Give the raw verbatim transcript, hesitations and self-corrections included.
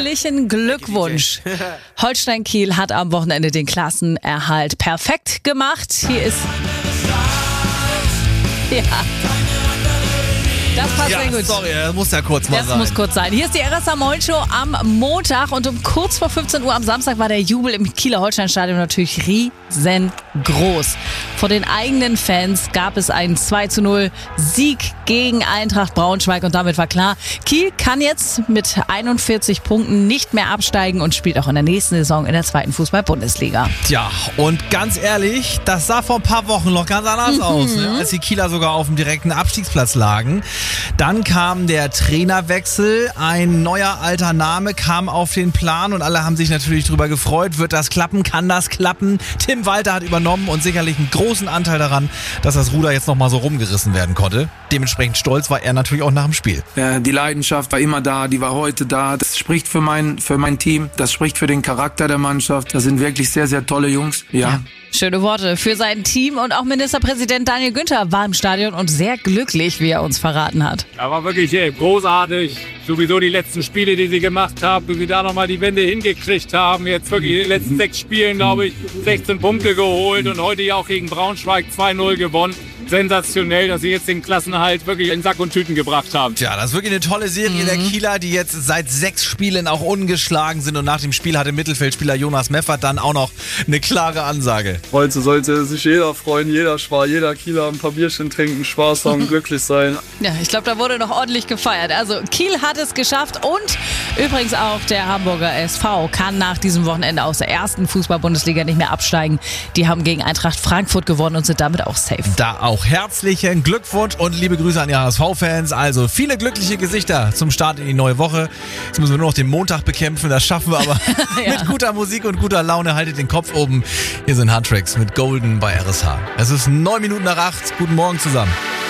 Herzlichen Glückwunsch. Holstein Kiel hat am Wochenende den Klassenerhalt perfekt gemacht. Hier ist... Ja... Das passt ja, sehr gut. Sorry, das muss ja kurz mal das sein. Das muss kurz sein. Hier ist die R S A Moin Show am Montag und um kurz vor fünfzehn Uhr am Samstag war der Jubel im Kieler Holstein-Stadion natürlich riesengroß. Vor den eigenen Fans gab es einen zwei zu null Sieg gegen Eintracht Braunschweig und damit war klar, Kiel kann jetzt mit einundvierzig Punkten nicht mehr absteigen und spielt auch in der nächsten Saison in der zweiten Fußball-Bundesliga. Tja, und ganz ehrlich, das sah vor ein paar Wochen noch ganz anders mhm. aus, ne? Als die Kieler sogar auf dem direkten Abstiegsplatz lagen. Dann kam der Trainerwechsel, ein neuer alter Name kam auf den Plan und alle haben sich natürlich drüber gefreut. Wird das klappen? Kann das klappen? Tim Walter hat übernommen und sicherlich einen großen Anteil daran, dass das Ruder jetzt nochmal so rumgerissen werden konnte. Dementsprechend stolz war er natürlich auch nach dem Spiel. Ja, die Leidenschaft war immer da, die war heute da. Das spricht für mein, für mein Team, das spricht für den Charakter der Mannschaft. Das sind wirklich sehr, sehr tolle Jungs. Ja. ja. Schöne Worte für sein Team und auch Ministerpräsident Daniel Günther war im Stadion und sehr glücklich, wie er uns verraten hat. Er war wirklich ey, großartig. Sowieso die letzten Spiele, die sie gemacht haben, wie sie da nochmal die Wende hingekriegt haben. Jetzt wirklich in den letzten sechs Spielen, glaube ich, sechzehn Punkte geholt und heute ja auch gegen Braunschweig zwei null gewonnen. Sensationell, dass sie jetzt den Klassenerhalt wirklich in Sack und Tüten gebracht haben. Tja, das ist wirklich eine tolle Serie mhm. der Kieler, die jetzt seit sechs Spielen auch ungeschlagen sind. Und nach dem Spiel hatte Mittelfeldspieler Jonas Meffert dann auch noch eine klare Ansage. Heute sollte sich jeder freuen, jeder Spaß, jeder Kieler ein paar Bierchen trinken, Spaß haben, glücklich sein. Ja, ich glaube, da wurde noch ordentlich gefeiert. Also Kiel hat es geschafft und übrigens auch der Hamburger S V kann nach diesem Wochenende aus der ersten Fußball-Bundesliga nicht mehr absteigen. Die haben gegen Eintracht Frankfurt gewonnen und sind damit auch safe. Da auch herzlichen Glückwunsch und liebe Grüße an die H S V-Fans. Also viele glückliche Gesichter zum Start in die neue Woche. Jetzt müssen wir nur noch den Montag bekämpfen, das schaffen wir aber ja. mit guter Musik und guter Laune. Haltet den Kopf oben. Hier sind Handtracks mit Golden bei R S H. Es ist neun Minuten nach acht. Guten Morgen zusammen.